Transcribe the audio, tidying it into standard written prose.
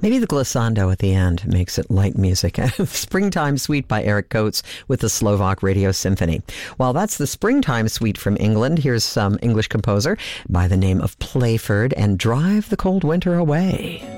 Maybe the glissando at the end makes it light music. Springtime Suite by Eric Coates with the Slovak Radio Symphony. Well, that's the Springtime Suite from England. Here's some English composer by the name of Playford and Drive the Cold Winter Away.